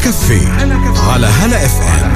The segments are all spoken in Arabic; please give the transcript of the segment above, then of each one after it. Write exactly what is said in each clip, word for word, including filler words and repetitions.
كفي على هلا اف ام.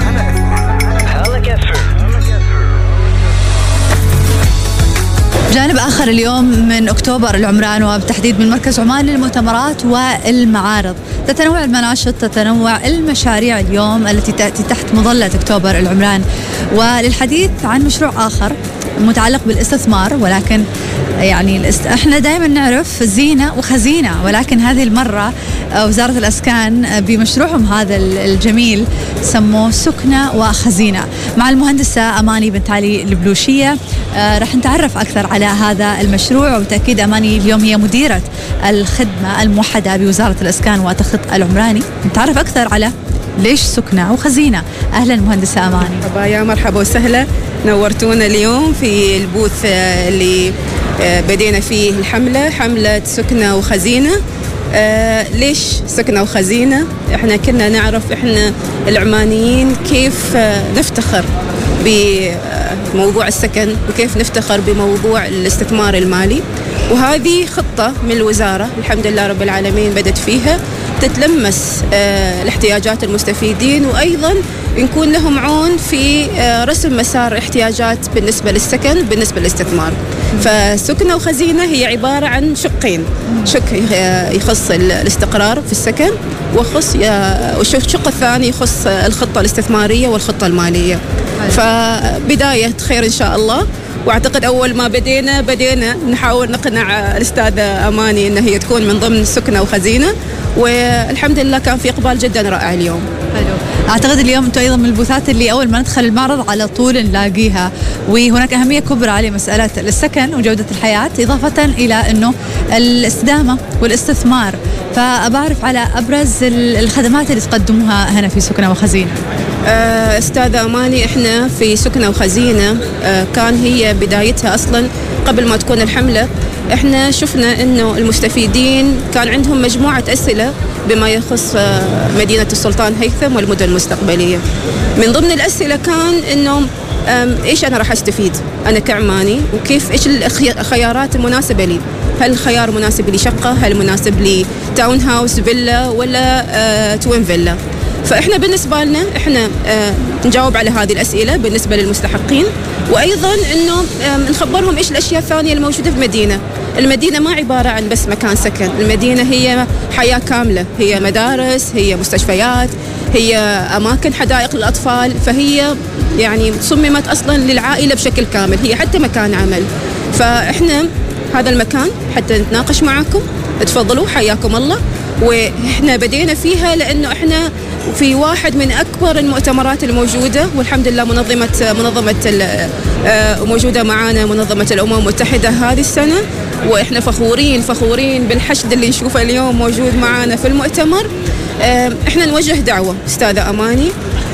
جانب آخر اليوم من أكتوبر العمران، وبتحديد من مركز عمان للمؤتمرات والمعارض. تتنوع المناشط، تتنوع المشاريع اليوم التي تأتي تحت مظلة أكتوبر العمران. وللحديث عن مشروع آخر متعلق بالاستثمار، ولكن يعني الاست... احنا دائما نعرف زينة وخزينة، ولكن هذه المرة وزارة الأسكان بمشروعهم هذا الجميل سموه سكنة وخزينة، مع المهندسة أماني بنت علي البلوشية. آه رح نتعرف أكثر على هذا المشروع، وبالتأكيد أماني اليوم هي مديرة الخدمة الموحدة بوزارة الأسكان والتخطيط العمراني. نتعرف أكثر على ليش سكنة وخزينة. أهلا مهندسة أماني. مرحبا، يا مرحبا وسهلا، نورتونا اليوم في البوث اللي بدينا فيه الحملة، حملة سكنة وخزينة. آه ليش سكنة وخزينة؟ احنا كنا نعرف احنا العمانيين كيف آه نفتخر بموضوع السكن، وكيف نفتخر بموضوع الاستثمار المالي. وهذه خطة من الوزارة الحمد لله رب العالمين بدت فيها تتلمس آه الاحتياجات المستفيدين، وأيضا نكون لهم عون في آه رسم مسار احتياجات بالنسبة للسكن بالنسبة للاستثمار. فسكنة وخزينة هي عبارة عن شقين، شق يخص الاستقرار في السكن، وخص والشق الثاني يخص الخطة الاستثمارية والخطة المالية. فبداية خير إن شاء الله. واعتقد اول ما بدينا بدينا نحاول نقنع الاستاذه اماني ان هي تكون من ضمن سكنه وخزينه، والحمد لله كان في اقبال جدا رائع اليوم. حلو. اعتقد اليوم انتم ايضا من البوثات اللي اول ما ندخل المعرض على طول نلاقيها، وهناك اهميه كبرى لمساله السكن وجوده الحياه، اضافه الى انه الاستدامه والاستثمار. فابعرف على ابرز الخدمات اللي تقدموها هنا في سكنه وخزينه. أستاذة أماني، إحنا في سكنة وخزينة كان هي بدايتها أصلا قبل ما تكون الحملة. إحنا شفنا إنه المستفيدين كان عندهم مجموعة أسئلة بما يخص مدينة السلطان هيثم والمدن المستقبلية. من ضمن الأسئلة كان إنه إيش أنا راح أستفيد أنا كعماني، وكيف إيش الخيارات المناسبة لي؟ هل الخيار مناسب لي شقة؟ هل مناسب لي تاون هاوس فيلا ولا آه توين فيلا؟ فإحنا بالنسبة لنا إحنا آه نجاوب على هذه الأسئلة بالنسبة للمستحقين، وأيضا إنه آه نخبرهم إيش الأشياء الثانية الموجودة في المدينة. المدينة ما عبارة عن بس مكان سكن، المدينة هي حياة كاملة، هي مدارس، هي مستشفيات، هي أماكن حدائق للأطفال، فهي يعني صممت أصلا للعائلة بشكل كامل، هي حتى مكان عمل. فإحنا هذا المكان حتى نتناقش معكم، تفضلوا حياكم الله. وإحنا بدينا فيها لأنه إحنا في واحد من أكبر المؤتمرات الموجودة، والحمد لله منظمة منظمة موجودة معانا منظمة الأمم المتحدة هذه السنة، وإحنا فخورين فخورين بالحشد اللي نشوفه اليوم موجود معانا في المؤتمر. إحنا نوجه دعوة أستاذة أماني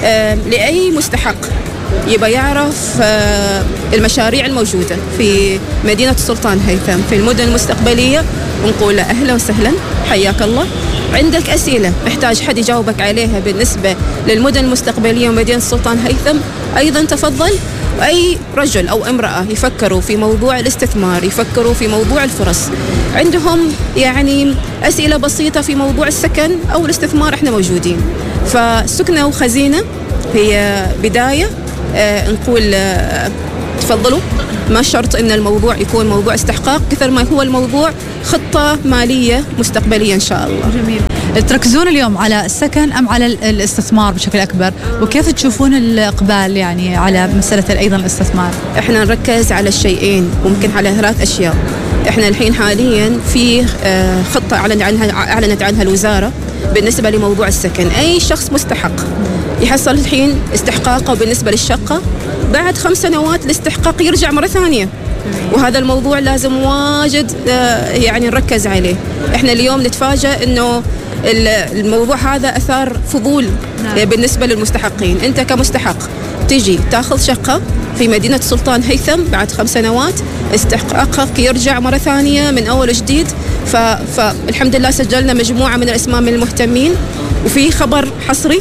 لأي مستحق يبقى يعرف المشاريع الموجودة في مدينة السلطان هيثم في المدن المستقبلية، ونقول أهلا وسهلا حياك الله. عندك أسئلة محتاج حد يجاوبك عليها بالنسبة للمدن المستقبلية ومدينة السلطان هيثم، أيضا تفضل. أي رجل أو امرأة يفكروا في موضوع الاستثمار، يفكروا في موضوع الفرص، عندهم يعني أسئلة بسيطة في موضوع السكن أو الاستثمار، احنا موجودين. فسكنة وخزينة هي بداية. آه نقول آه تفضلوا، ما شرط ان الموضوع يكون موضوع استحقاق كثر ما هو الموضوع خطة مالية مستقبلية ان شاء الله. جميل. تركزون اليوم على السكن ام على الاستثمار بشكل اكبر، وكيف تشوفون الاقبال يعني على مسألة ايضا الاستثمار؟ احنا نركز على الشيئين، ممكن على ثلاث اشياء. احنا الحين حاليا في آه خطة اعلنت عنها اعلنت عنها الوزارة بالنسبة لموضوع السكن. اي شخص مستحق يحصل الحين استحقاقه بالنسبة للشقة، بعد خمس سنوات الاستحقاق يرجع مرة ثانية، وهذا الموضوع لازم واجد يعني نركز عليه. احنا اليوم نتفاجأ انه الموضوع هذا اثار فضول بالنسبة للمستحقين. انت كمستحق تجي تاخذ شقة في مدينة السلطان هيثم، بعد خمس سنوات استحقاقك يرجع مرة ثانية من أول جديد. فالحمد لله سجلنا مجموعة من الأسماء من المهتمين، وفي خبر حصري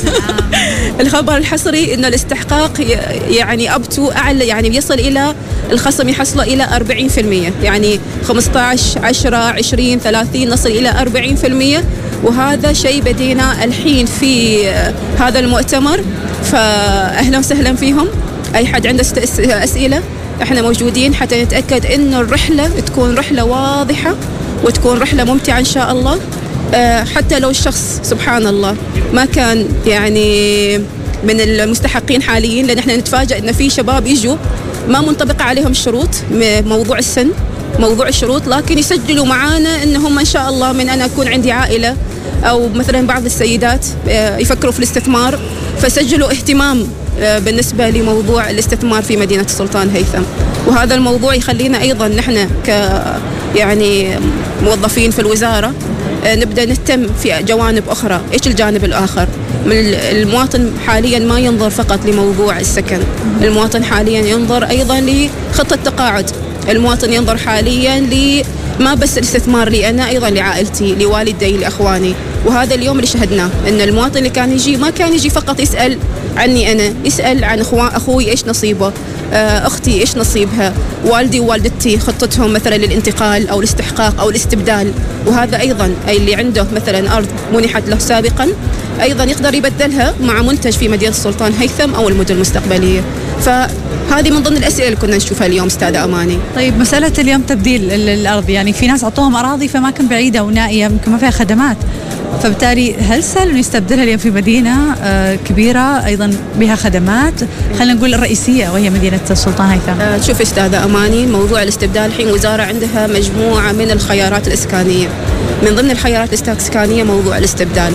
الخبر الحصري إنه الاستحقاق يعني أبتو أعلى، يعني يصل إلى الخصم يحصل إلى أربعين بالمئة، يعني خمسة عشر عشرة عشرين ثلاثين نصل إلى أربعين بالمئة. وهذا شيء بدينا الحين في هذا المؤتمر، فأهلا وسهلا فيهم. أي حد عنده أسئلة احنا موجودين حتى نتأكد إنه الرحلة تكون رحلة واضحة وتكون رحلة ممتعة إن شاء الله. أه حتى لو الشخص سبحان الله ما كان يعني من المستحقين حاليا، لأن احنا نتفاجأ إن في شباب يجوا ما منطبق عليهم الشروط، موضوع السن موضوع الشروط، لكن يسجلوا معانا إنهم إن شاء الله من أنا أكون عندي عائلة، أو مثلا بعض السيدات يفكروا في الاستثمار فسجلوا اهتمام بالنسبة لموضوع الاستثمار في مدينة السلطان هيثم. وهذا الموضوع يخلينا أيضا نحن ك يعني موظفين في الوزارة نبدأ نهتم في جوانب أخرى. إيش الجانب الآخر؟ من المواطن حاليا ما ينظر فقط لموضوع السكن، المواطن حاليا ينظر أيضا لخطة تقاعد، المواطن ينظر حاليا ل ما بس الاستثمار لي أنا، أيضا لعائلتي، لوالدي، لأخواني. وهذا اليوم اللي شهدناه إن المواطن اللي كان يجي ما كان يجي فقط يسأل عني أنا، يسأل عن أخوي إيش نصيبه، أختي إيش نصيبها، والدي ووالدتي خطتهم مثلا للانتقال أو الاستحقاق أو الاستبدال. وهذا أيضا أي اللي عنده مثلا أرض منحت له سابقا أيضا يقدر يبدلها مع منتج في مدينة السلطان هيثم أو المدن المستقبلية. فهذه من ضمن الأسئلة اللي كنا نشوفها اليوم أستاذة أماني. طيب مسألة اليوم تبديل الأرض، يعني في ناس عطوهم أراضي في أماكن بعيدة ونائية يمكن ما فيها خدمات، فبالتالي هل سهل يستبدلها اليوم في مدينة كبيرة أيضا بها خدمات خلينا نقول الرئيسية وهي مدينة السلطان هيثم؟ شوف أستاذة أماني، موضوع الاستبدال الحين وزارة عندها مجموعة من الخيارات الإسكانية، من ضمن الخيارات الإسكانية موضوع الاستبدال.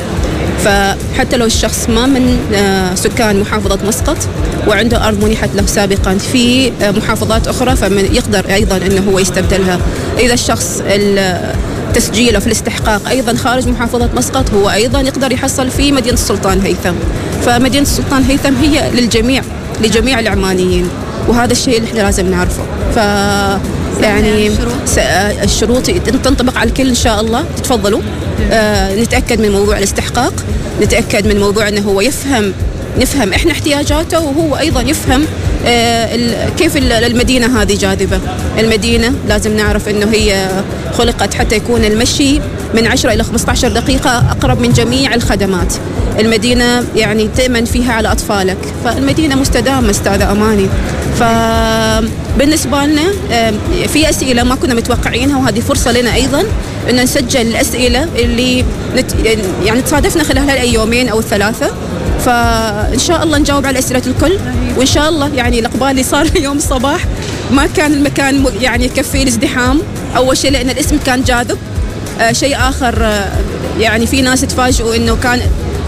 فحتى لو الشخص ما من سكان محافظة مسقط وعنده أرض منحت له سابقا في محافظات أخرى فمن يقدر أيضا أنه هو يستبدلها. إذا الشخص تسجيله في الاستحقاق أيضا خارج محافظة مسقط هو أيضا يقدر يحصل في مدينة السلطان هيثم. فمدينة السلطان هيثم هي للجميع، لجميع العمانيين، وهذا الشيء اللي احنا لازم نعرفه. ف يعني الشروط تنطبق على الكل إن شاء الله. تتفضلوا آه نتأكد من موضوع الاستحقاق، نتأكد من موضوع أنه هو يفهم نفهم إحنا احتياجاته وهو أيضا يفهم آه كيف المدينة هذه جاذبة. المدينة لازم نعرف أنه هي خلقت حتى يكون المشي من عشرة إلى خمسة عشر دقيقة أقرب من جميع الخدمات. المدينة يعني تأمن فيها على أطفالك، فالمدينة مستدامة أستاذة أماني. فبالنسبة لنا في أسئلة ما كنا متوقعينها، وهذه فرصة لنا أيضا أن نسجل الأسئلة اللي نت يعني تصادفنا خلال هالأيامين أو الثلاثة، فإن شاء الله نجاوب على أسئلة الكل. وإن شاء الله يعني الإقبال اللي صار اليوم الصباح ما كان المكان يعني يكفي الازدحام. أول شيء لأن الاسم كان جاذب، آه شيء آخر آه يعني في ناس تفاجئوا إنه كان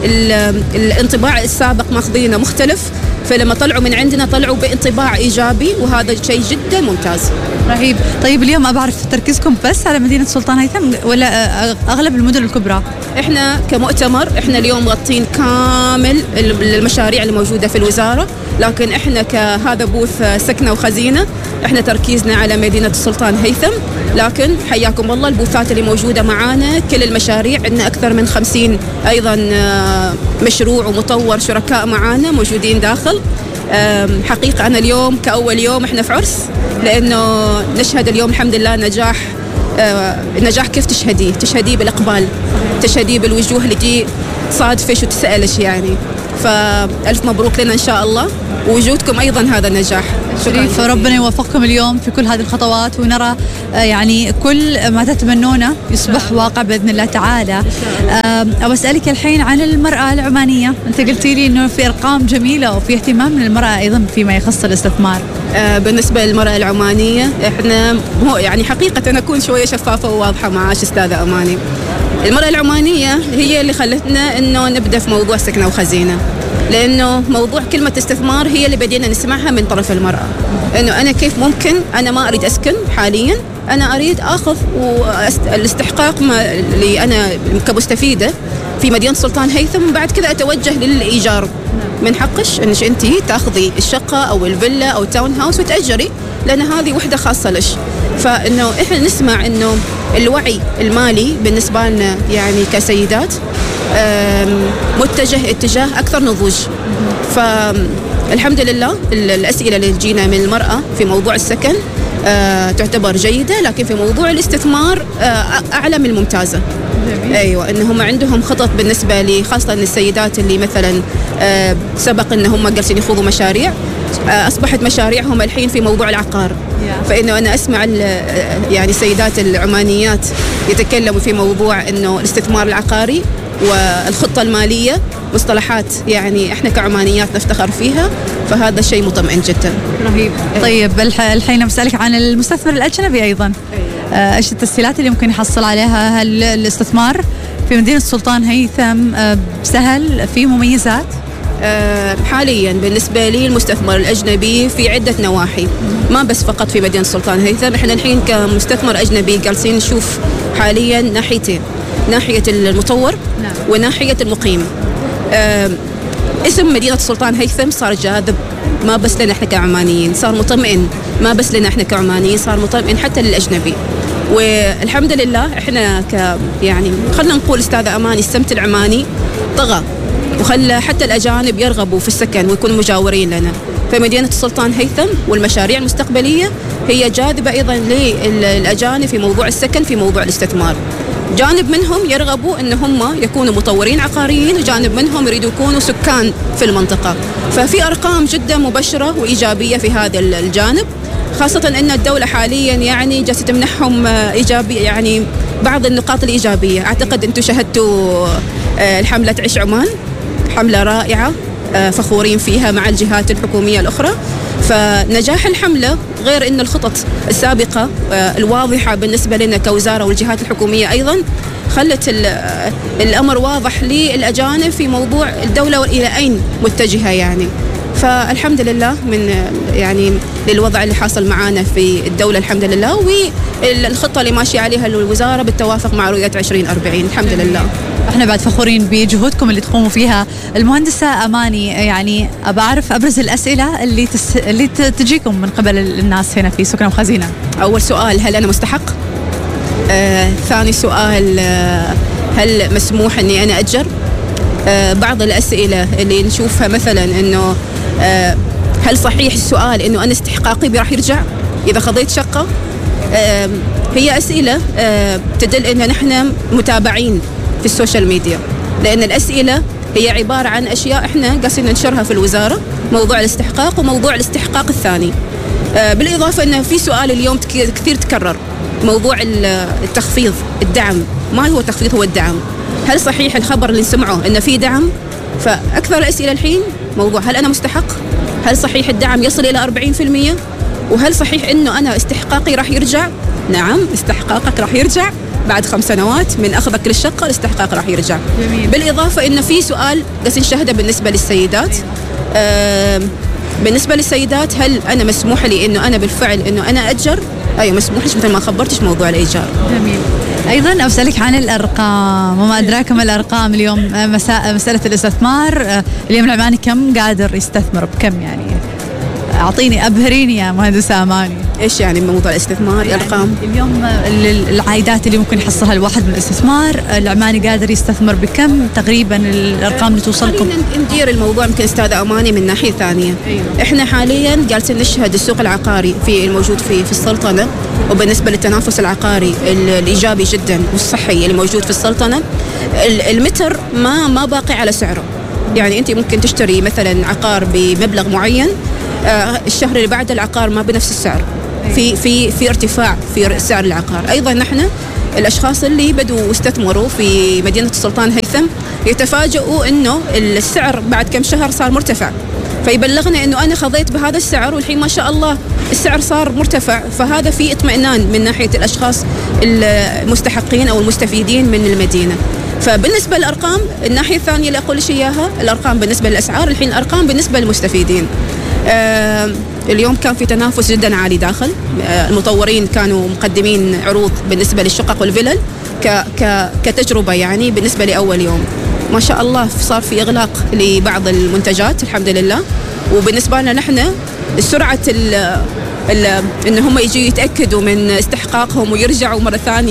الانطباع السابق ماخذينه مختلف، فلما طلعوا من عندنا طلعوا بانطباع إيجابي، وهذا شيء جدا ممتاز. رهيب. طيب اليوم أبى أعرف تركيزكم بس على مدينة السلطان هيثم ولا أغلب المدن الكبرى؟ إحنا كمؤتمر إحنا اليوم مغطين كامل المشاريع اللي موجودة في الوزارة، لكن إحنا كهذا بوث سكنة وخزينة إحنا تركيزنا على مدينة السلطان هيثم. لكن حياكم الله البوثات اللي موجودة معانا كل المشاريع، عندنا أكثر من خمسين أيضا مشروع ومطور شركاء معانا موجودين داخل. حقيقة أنا اليوم كأول يوم إحنا في عرس، لأنه نشهد اليوم الحمد لله نجاح. النجاح كيف تشهديه؟ تشهديه بالإقبال، تشهديه بالوجوه اللي تجي تصادفش وتسألش يعني. فألف مبروك لنا إن شاء الله، ووجودكم أيضا هذا النجاح. شريف، ربنا يوفقكم اليوم في كل هذه الخطوات، ونرى يعني كل ما تتمنونه يصبح واقع بإذن الله تعالى. أبى أسألك الحين عن المرأة العمانية. أنت قلتي لي إنه في أرقام جميلة وفي اهتمام من المرأة أيضا فيما يخص الاستثمار. بالنسبة للمرأة العمانية إحنا هو يعني حقيقة أكون شوية شفافة وواضحة معاش أستاذة أماني. المرأة العمانية هي اللي خلتنا إنه نبدأ في موضوع سكنة وخزينة، لأنه موضوع كلمة استثمار هي اللي بدينا نسمعها من طرف المرأة، إنه أنا كيف ممكن أنا ما أريد أسكن حاليا، أنا أريد أخذ الاستحقاق اللي أنا كمستفيدة في مدينة السلطان هيثم، وبعد كذا أتوجه للإيجار. من حقش إنش أنت تأخذي الشقة أو الفيلا أو التاون هاوس وتأجري، لأن هذه وحدة خاصة لش. فإنه إحنا نسمع إنه الوعي المالي بالنسبة لنا يعني كسيدات متجه اتجاه أكثر نضوج. فالحمد لله الأسئلة اللي تجينا من المرأة في موضوع السكن آه تعتبر جيدة، لكن في موضوع الاستثمار آه أعلى من الممتازة. جميل. أيوة، إنهم عندهم خطط بالنسبة لي، خاصة السيدات اللي مثلا آه سبق إنهم جالسين يخوضوا مشاريع، آه أصبحت مشاريعهم الحين في موضوع العقار. yeah. فإنه أنا أسمع يعني السيدات العمانيات يتكلموا في موضوع إنه الاستثمار العقاري والخطة المالية، مصطلحات يعني إحنا كعمانيات نفتخر فيها، فهذا شيء مطمئن جدا. رهيب. طيب الحين بسألك عن المستثمر الأجنبي أيضا. أيوة. إيش التسهيلات اللي ممكن يحصل عليها؟ هل الاستثمار في مدينة السلطان هيثم سهل؟ في مميزات؟ أه حاليا بالنسبة لي المستثمر الأجنبي في عدة نواحي، ما بس فقط في مدينة السلطان هيثم. إحنا الحين كمستثمر أجنبي جالسين نشوف حاليا ناحيتين، ناحية المطور نعم. وناحية المقيم. أه اسم مدينة السلطان هيثم صار جاذب، ما بس لنا احنا كعمانيين، صار مطمئن، ما بس لنا احنا كعمانيين، صار مطمئن حتى للأجنبي. والحمد لله احنا ك يعني خلنا نقول استاذة أماني السمت العماني طغى وخلى حتى الأجانب يرغبوا في السكن ويكونوا مجاورين لنا. فمدينة السلطان هيثم والمشاريع المستقبلية هي جاذبة أيضا للأجانب في موضوع السكن، في موضوع الاستثمار. جانب منهم يرغبوا أن هم يكونوا مطورين عقاريين، وجانب منهم يريدوا يكونوا سكان في المنطقة. ففي أرقام جدا مبشرة وإيجابية في هذا الجانب، خاصة أن الدولة حاليا يعني جالسة تمنحهم إيجابية، يعني بعض النقاط الإيجابية. أعتقد أنتم شاهدتوا الحملة عيش عمان، حملة رائعة فخورين فيها مع الجهات الحكومية الأخرى. فنجاح الحملة غير أن الخطط السابقة الواضحة بالنسبة لنا كوزارة والجهات الحكومية أيضا خلت الأمر واضح للأجانب في موضوع الدولة وإلى أين متجهة يعني. فالحمد لله من يعني للوضع اللي حاصل معانا في الدولة الحمد لله، والخطة اللي ماشية عليها الوزارة بالتوافق مع رؤية عشرين أربعين الحمد لله. احنا بعد فخورين بجهودكم اللي تقوموا فيها. المهندسة أماني، يعني أبى أعرف أبرز الأسئلة اللي تس... اللي تجيكم من قبل الناس هنا في سكنة وخزينة. أول سؤال، هل أنا مستحق؟ آه، ثاني سؤال، آه، هل مسموح أني أنا أتجر؟ آه، بعض الأسئلة اللي نشوفها مثلا أنه آه، هل صحيح السؤال أنه أنا استحقاقي راح يرجع إذا خضيت شقة؟ آه، هي أسئلة آه، تدل أن نحن متابعين في السوشيال ميديا، لأن الأسئلة هي عبارة عن أشياء إحنا قاعدين ننشرها في الوزارة، موضوع الاستحقاق وموضوع الاستحقاق الثاني. آه بالإضافة أن في سؤال اليوم كثير تكرر، موضوع التخفيض، الدعم. ما هو التخفيض؟ هو الدعم. هل صحيح الخبر اللي نسمعه أن في دعم؟ فأكثر الأسئلة الحين موضوع هل أنا مستحق؟ هل صحيح الدعم يصل إلى أربعين بالمئة؟ وهل صحيح أنه أنا استحقاقي راح يرجع؟ نعم، استحقاقك راح يرجع بعد خمس سنوات من أخذك للشقة، الاستحقاق راح يرجع. جميل. بالإضافة إنه في سؤال قاعدين نشاهده بالنسبة للسيدات. آه بالنسبة للسيدات، هل أنا مسموح لي إنه أنا بالفعل إنه أنا أتجر؟ أيوة مسموح لي، مثل ما خبرتش موضوع الإيجار. جميل. أيضا أسألك عن الأرقام، وما أدراك ما الأرقام اليوم. مسا... مسألة الاستثمار اليوم العماني كم قادر يستثمر بكم يعني؟ أعطيني أبهريني يا مهندسة أماني. إيش يعني موضوع الاستثمار؟ يعني الأرقام اليوم العائدات اللي ممكن يحصلها الواحد من الاستثمار، العماني قادر يستثمر بكم تقريبا؟ الأرقام اللي توصلكم؟ ندير الموضوع يمكن أستاذة أماني من ناحية ثانية. أيوة. إحنا حاليا جالسين نشهد السوق العقاري في الموجود في في السلطنة، وبالنسبة للتنافس العقاري الإيجابي جدا والصحي اللي موجود في السلطنة، المتر ما ما باقي على سعره. يعني أنت ممكن تشتري مثلا عقار بمبلغ معين، آه الشهر اللي بعده العقار ما بنفس السعر، في في في ارتفاع في سعر العقار. ايضا نحن الاشخاص اللي بدوا واستثمروا في مدينه السلطان هيثم يتفاجئوا انه السعر بعد كم شهر صار مرتفع، فيبلغنا انه انا خضيت بهذا السعر والحين ما شاء الله السعر صار مرتفع. فهذا في اطمئنان من ناحيه الاشخاص المستحقين او المستفيدين من المدينه. فبالنسبه للارقام، الناحيه الثانيه اللي اقول لك اياها، الارقام بالنسبه للاسعار، الحين الارقام بالنسبه للمستفيدين. آه اليوم كان في تنافس جدا عالي داخل، آه المطورين كانوا مقدمين عروض بالنسبة للشقق والفلل ك ك كتجربة يعني بالنسبة لأول يوم. ما شاء الله صار في إغلاق لبعض المنتجات الحمد لله. وبالنسبة لنا نحن سرعة ال ال إن هم يجي يتأكدوا من استحقاقهم ويرجعوا مرة ثانية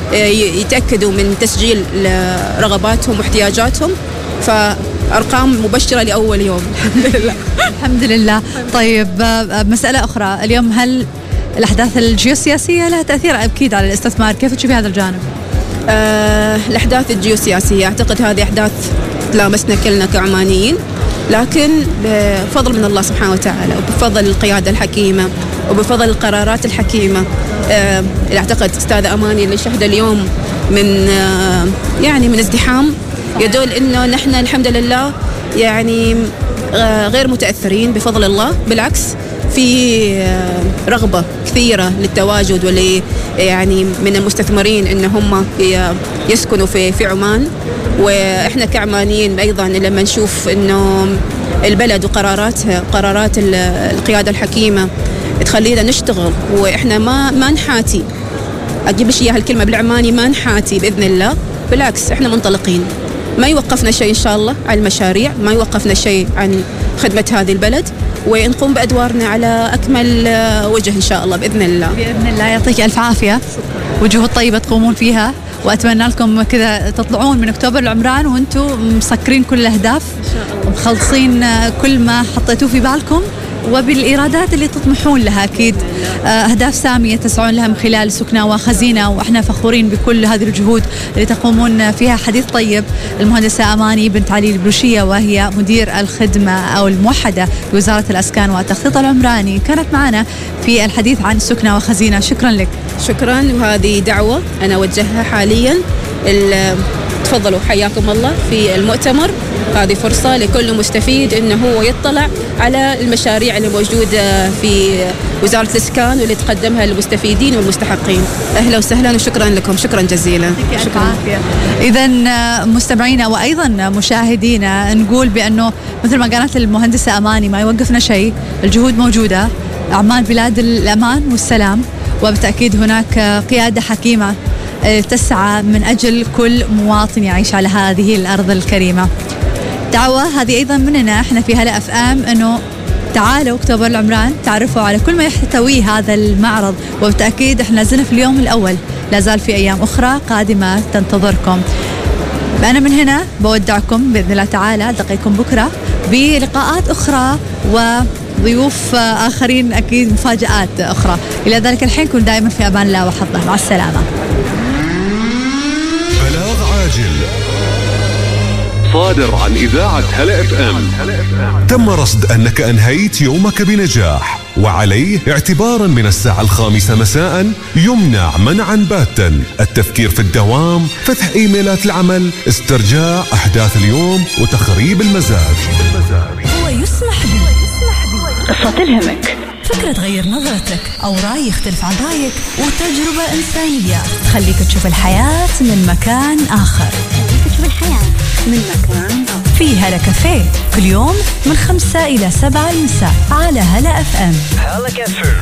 يتأكدوا من تسجيل رغباتهم واحتياجاتهم. فأرقام مبشرة لأول يوم الحمد لله. الحمد لله. طيب مسألة أخرى اليوم، هل الأحداث الجيوسياسية لها تأثير أكيد على الاستثمار؟ كيف تشوفي هذا الجانب؟ أه الأحداث الجيوسياسية أعتقد هذه أحداث تلامسنا كلنا كعمانيين، لكن بفضل من الله سبحانه وتعالى وبفضل القيادة الحكيمة وبفضل القرارات الحكيمة أه اللي أعتقد أستاذة أماني اللي شهد اليوم من أه يعني من ازدحام يدل إنه نحن الحمد لله يعني غير متأثرين بفضل الله، بالعكس في رغبة كثيرة للتواجد ولي يعني من المستثمرين إن هم يسكنوا في في عمان. وإحنا كعمانيين أيضا لما نشوف إنه البلد وقراراتها قرارات القيادة الحكيمة تخلينا نشتغل، وإحنا ما ما نحاتي، أجيب لك إياها الكلمة بالعماني، ما نحاتي بإذن الله، بالعكس إحنا منطلقين. ما يوقفنا شيء إن شاء الله عن المشاريع، ما يوقفنا شيء عن خدمة هذه البلد، ونقوم بأدوارنا على أكمل وجه إن شاء الله بإذن الله. بإذن الله يعطيك ألف عافية، وجهود طيبة تقومون فيها، وأتمنى لكم كذا تطلعون من أكتوبر العمران وأنتم مسكرين كل الأهداف ومخلصين كل ما حطيتوه في بالكم وبالإيرادات اللي تطمحون لها. أكيد أهداف سامية تسعون لها من خلال سكنة وخزينة، وإحنا فخورين بكل هذه الجهود اللي تقومون فيها. حديث طيب المهندسة أماني بنت علي البلوشية، وهي مدير الخدمة أو الموحدة بوزارة الأسكان والتخطيط العمراني، كانت معنا في الحديث عن سكنة وخزينة. شكرا لك. شكرا، وهذه دعوة أنا أوجهها حاليا. تفضلوا حياكم الله في المؤتمر، هذه فرصة لكل مستفيد إنه هو يطلع على المشاريع اللي موجودة في وزارة الإسكان واللي تقدمها للمستفيدين والمستحقين. أهلا وسهلا وشكرا لكم، شكرا جزيلا. شكرا. إذا مستمعينا وأيضا مشاهدينا، نقول بأنه مثل ما قالت المهندسة أماني ما يوقفنا شيء، الجهود موجودة، عمان بلاد الأمان والسلام، وبالتأكيد هناك قيادة حكيمة تسعى من أجل كل مواطن يعيش على هذه الأرض الكريمة. دعوة هذه أيضا مننا احنا في هلا اف ام، أنه تعالوا أكتوبر العمران تعرفوا على كل ما يحتويه هذا المعرض، وبالتأكيد احنا لازلنا في اليوم الأول، لازال في أيام أخرى قادمة تنتظركم. أنا من هنا بودعكم بإذن الله تعالى، ألتقيكم بكرة بلقاءات أخرى وضيوف آخرين، أكيد مفاجآت أخرى. إلى ذلك الحين كن دائما في أمان الله وحفظه، مع السلامة. بلاغ عاجل صادر عن إذاعة هلا اف ام. تم رصد أنك أنهيت يومك بنجاح، وعليه اعتبارا من الساعة الخامسة مساء يمنع منعا باتا التفكير في الدوام، فتح إيميلات العمل، استرجاع أحداث اليوم، وتخريب المزاج. هو يسمح بي قصة تلهمك، فكرة تغير نظرتك، أو رأي يختلف عن رأيك، وتجربة إنسانية تخليك تشوف الحياة من مكان آخر. تخليك تشوف الحياة من مكان آخر. في هلا كافيه كل يوم من خمسة إلى سبعة المساء على هلا اف ام. هلا كافيه.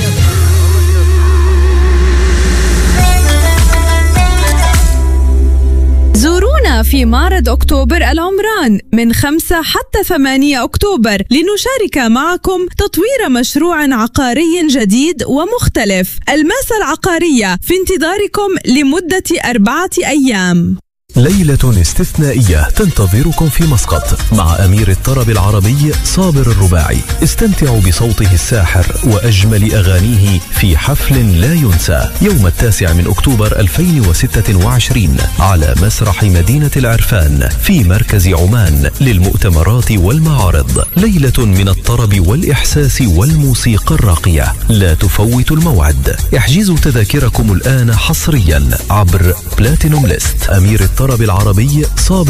زورونا في معرض أكتوبر العمران من خمسة حتى ثمانية أكتوبر لنشارك معكم تطوير مشروع عقاري جديد ومختلف. الماسة العقارية في انتظاركم لمدة أربعة أيام. ليلة استثنائية تنتظركم في مسقط مع أمير الطرب العربي صابر الرباعي. استمتعوا بصوته الساحر وأجمل أغانيه في حفل لا ينسى يوم التاسع من أكتوبر ألفين وستة وعشرين على مسرح مدينة العرفان في مركز عمان للمؤتمرات والمعارض. ليلة من الطرب والإحساس والموسيقى الراقية، لا تفوتوا الموعد. احجزوا تذاكركم الآن حصريا عبر بلاتينوم ليست. أمير الطرب العربي صابر